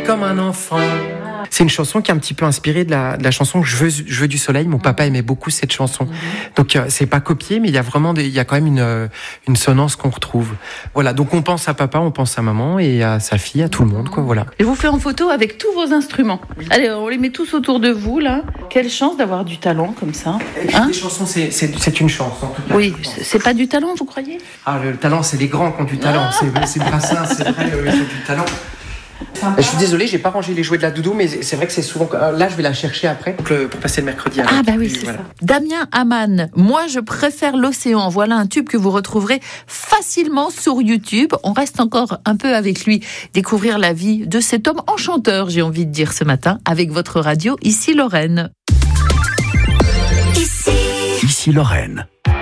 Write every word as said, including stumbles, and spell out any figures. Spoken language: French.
comme un enfant. C'est une chanson qui est un petit peu inspirée de la, de la chanson Je veux, je veux du soleil. Mon papa aimait beaucoup cette chanson. Donc, euh, c'est pas copié, mais il y a vraiment des, il y a quand même une, euh, une sonance qu'on retrouve. Voilà. Donc, on pense à papa, on pense à maman et à sa fille, à tout le monde, quoi. Voilà. Je vous fais en photo avec tous vos instruments. Allez, on les met tous autour de vous, là. Quelle chance d'avoir du talent comme ça. Hein? Les chansons, c'est, c'est, c'est une chance, en tout cas. Oui, c'est, c'est pas du talent, vous croyez? Ah, le, le talent, c'est les grands qui ont du talent. Ah. C'est, c'est Brassens, c'est vrai, ils ont du talent. Je suis désolé, j'ai pas rangé les jouets de la doudou, mais c'est vrai que c'est souvent. Là, je vais la chercher après pour, le, pour passer le mercredi. Ah, bah oui, c'est voilà. Ça. Damien Amann, Moi je préfère l'océan. Voilà un tube que vous retrouverez facilement sur YouTube. On reste encore un peu avec lui, découvrir la vie de cet homme enchanteur, j'ai envie de dire ce matin, avec votre radio, ici Lorraine. Ici, ici Lorraine.